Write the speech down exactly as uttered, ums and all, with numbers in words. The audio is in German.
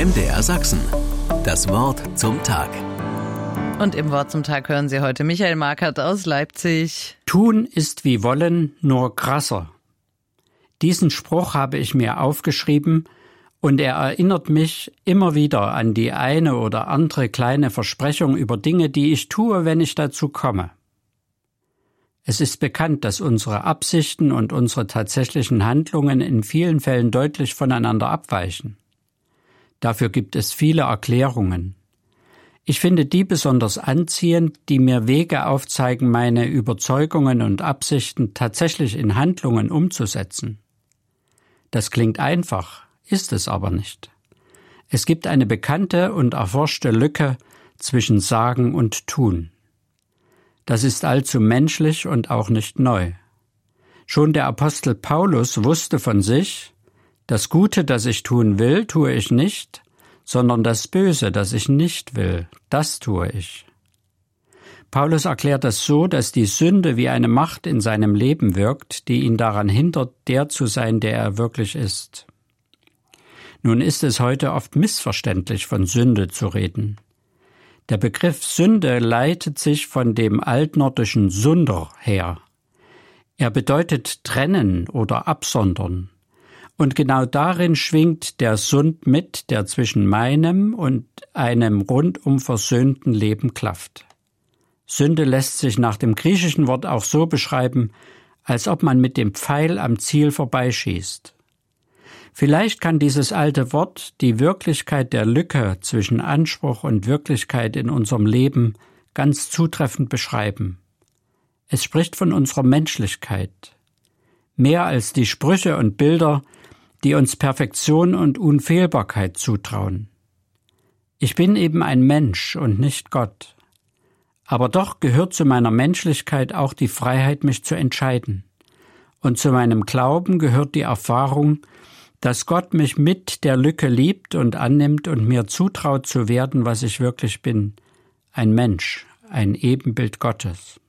M D R Sachsen. Das Wort zum Tag. Und im Wort zum Tag hören Sie heute Michael Markert aus Leipzig. Tun ist wie wollen, nur krasser. Diesen Spruch habe ich mir aufgeschrieben und er erinnert mich immer wieder an die eine oder andere kleine Versprechung über Dinge, die ich tue, wenn ich dazu komme. Es ist bekannt, dass unsere Absichten und unsere tatsächlichen Handlungen in vielen Fällen deutlich voneinander abweichen. Dafür gibt es viele Erklärungen. Ich finde die besonders anziehend, die mir Wege aufzeigen, meine Überzeugungen und Absichten tatsächlich in Handlungen umzusetzen. Das klingt einfach, ist es aber nicht. Es gibt eine bekannte und erforschte Lücke zwischen Sagen und Tun. Das ist allzu menschlich und auch nicht neu. Schon der Apostel Paulus wusste von sich: Das Gute, das ich tun will, tue ich nicht, sondern das Böse, das ich nicht will, das tue ich. Paulus erklärt das so, dass die Sünde wie eine Macht in seinem Leben wirkt, die ihn daran hindert, der zu sein, der er wirklich ist. Nun ist es heute oft missverständlich, von Sünde zu reden. Der Begriff Sünde leitet sich von dem altnordischen Sundr her. Er bedeutet trennen oder absondern. Und genau darin schwingt der Sund mit, der zwischen meinem und einem rundum versöhnten Leben klafft. Sünde lässt sich nach dem griechischen Wort auch so beschreiben, als ob man mit dem Pfeil am Ziel vorbeischießt. Vielleicht kann dieses alte Wort die Wirklichkeit der Lücke zwischen Anspruch und Wirklichkeit in unserem Leben ganz zutreffend beschreiben. Es spricht von unserer Menschlichkeit. Mehr als die Sprüche und Bilder, die uns Perfektion und Unfehlbarkeit zutrauen. Ich bin eben ein Mensch und nicht Gott. Aber doch gehört zu meiner Menschlichkeit auch die Freiheit, mich zu entscheiden. Und zu meinem Glauben gehört die Erfahrung, dass Gott mich mit der Lücke liebt und annimmt und mir zutraut zu werden, was ich wirklich bin, ein Mensch, ein Ebenbild Gottes.